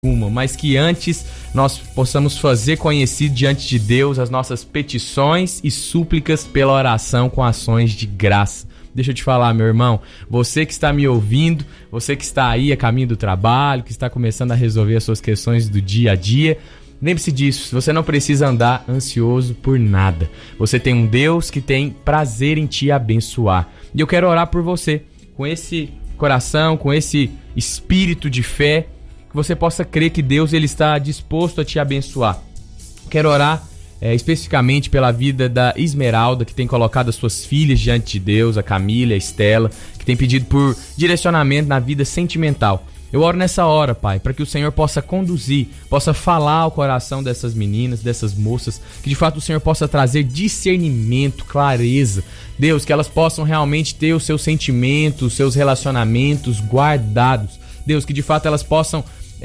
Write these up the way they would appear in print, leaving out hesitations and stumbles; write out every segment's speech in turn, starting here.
mas que antes nós possamos fazer conhecido diante de Deus as nossas petições e súplicas pela oração com ações de graça. Deixa eu te falar, meu irmão, você que está me ouvindo, você que está aí a caminho do trabalho, que está começando a resolver as suas questões do dia a dia, lembre-se disso, você não precisa andar ansioso por nada. Você tem um Deus que tem prazer em te abençoar. E eu quero orar por você, com esse coração, com esse espírito de fé, que você possa crer que Deus ele está disposto a te abençoar. Quero orar especificamente pela vida da Esmeralda, que tem colocado as suas filhas diante de Deus, a Camila, a Estela, que tem pedido por direcionamento na vida sentimental. Eu oro nessa hora, Pai, para que o Senhor possa conduzir, possa falar ao coração dessas meninas, dessas moças, que de fato o Senhor possa trazer discernimento, clareza. Deus, que elas possam realmente ter os seus sentimentos, os seus relacionamentos guardados. Deus, que de fato elas possam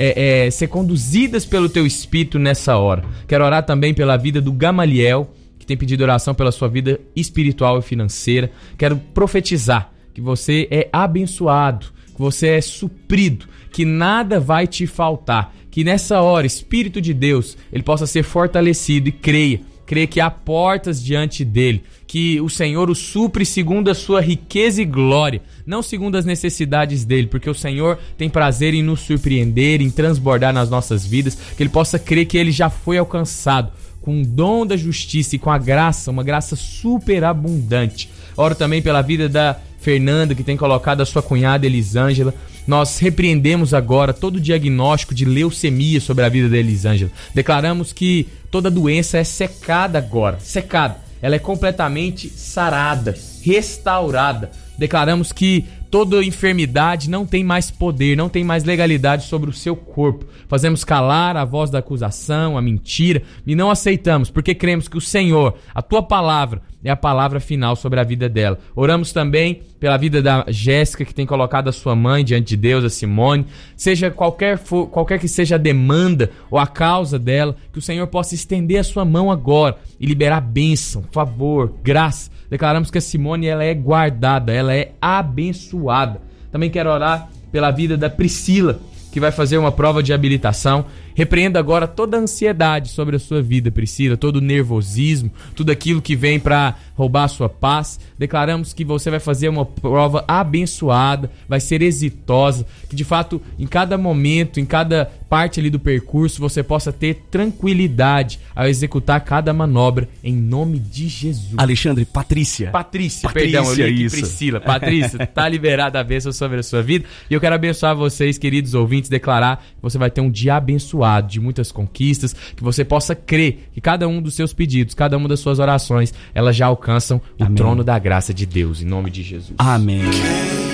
ser conduzidas pelo Teu Espírito nessa hora. Quero orar também pela vida do Gamaliel, que tem pedido oração pela sua vida espiritual e financeira. Quero profetizar que você é abençoado, que você é suprido, que nada vai te faltar. Que nessa hora, Espírito de Deus, ele possa ser fortalecido e creia que há portas diante dele, que o Senhor o supre segundo a sua riqueza e glória, não segundo as necessidades dele, porque o Senhor tem prazer em nos surpreender, em transbordar nas nossas vidas, que ele possa crer que ele já foi alcançado com o dom da justiça e com a graça, uma graça superabundante. Oro também pela vida da Fernanda, que tem colocado a sua cunhada Elisângela. Nós repreendemos agora todo o diagnóstico de leucemia sobre a vida da Elisângela. Declaramos que toda doença é secada agora, secada. Ela é completamente sarada, restaurada. Declaramos que toda enfermidade não tem mais poder, não tem mais legalidade sobre o seu corpo. Fazemos calar a voz da acusação, a mentira, e não aceitamos, porque cremos que o Senhor, a Tua palavra, é a palavra final sobre a vida dela. Oramos também pela vida da Jéssica, que tem colocado a sua mãe diante de Deus, a Simone. Seja qualquer que seja a demanda ou a causa dela, que o Senhor possa estender a sua mão agora e liberar bênção, favor, graça. Declaramos que a Simone ela é guardada, ela é abençoada. Também quero orar pela vida da Priscila, que vai fazer uma prova de habilitação. Repreenda agora toda a ansiedade sobre a sua vida, Priscila, todo o nervosismo, tudo aquilo que vem para roubar a sua paz. Declaramos que você vai fazer uma prova abençoada, vai ser exitosa, que de fato em cada momento, em cada parte ali do percurso, você possa ter tranquilidade ao executar cada manobra, em nome de Jesus. Alexandre, Patrícia, perdão, eu li aqui isso. Priscila. Patrícia, tá liberada a bênção sobre a sua vida. E eu quero abençoar vocês, queridos ouvintes, declarar que você vai ter um dia abençoado, de muitas conquistas, que você possa crer que cada um dos seus pedidos, cada uma das suas orações, elas já alcançam o trono da graça de Deus, em nome de Jesus. Amém.